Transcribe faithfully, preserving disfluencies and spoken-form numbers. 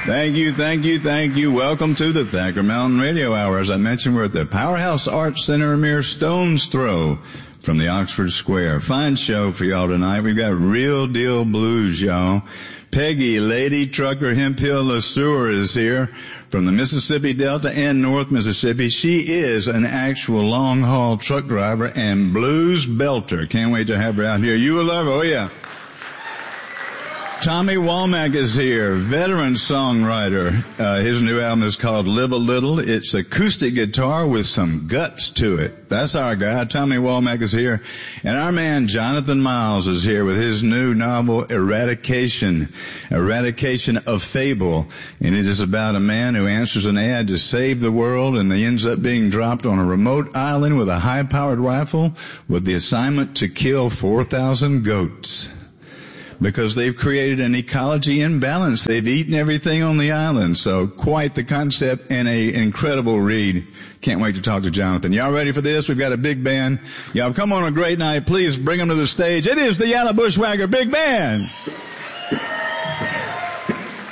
Thank you, thank you, thank you. Welcome to the Thacker Mountain Radio Hour. As I mentioned, we're at the Powerhouse Arts Center, a mere stone's throw from the Oxford Square. Fine show for y'all tonight. We've got real deal blues, y'all. Peggy, Lady Trucker Hemphill LeSueur is here from the Mississippi Delta and North Mississippi. She is an actual long-haul truck driver and blues belter. Can't wait to have her out here. You will love her. Oh, yeah. Tommy Womack is here, veteran songwriter. Uh, his new album is called Live a Little. It's acoustic guitar with some guts to it. That's our guy. Tommy Womack is here. And our man Jonathan Miles is here with his new novel, Eradication, Eradication of Fable. And it is about a man who answers an ad to save the world, and he ends up being dropped on a remote island with a high-powered rifle with the assignment to kill four thousand goats. Because they've created an ecology imbalance. They've eaten everything on the island. So quite the concept and a incredible read. Can't wait to talk to Jonathan. Y'all ready for this? We've got a big band. Y'all come on a great night. Please bring them to the stage. It is the Yellow Bushwhacker Big Band.